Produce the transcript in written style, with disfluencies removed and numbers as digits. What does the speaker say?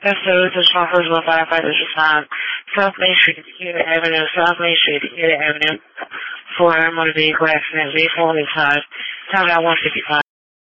Episode of Firefighters Firefighters Respond. South Main Street, Decatur Avenue, South Main Street, Decatur Avenue, for motor vehicle accident, vehicle 45, time out 155.